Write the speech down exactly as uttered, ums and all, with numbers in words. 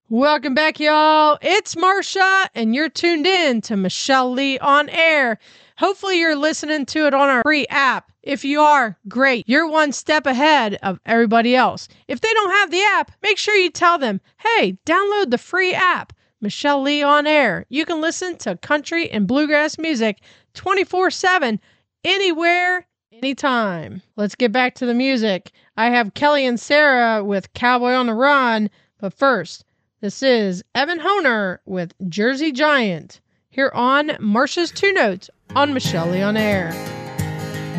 Welcome back, y'all. It's Marsha, and you're tuned in to Michelle Lee on Air. Hopefully, you're listening to it on our free app. If you are, great. You're one step ahead of everybody else. If they don't have the app, make sure you tell them, hey, download the free app, Michelle Lee on Air. You can listen to country and bluegrass music twenty-four seven, anywhere, anytime. Let's get back to the music. I have Kelly and Sarah with Cowboy on the Run, but first, this is Evan Honer with Jersey Giant here on Marsha's Two Notes on Michelle Lee on Air.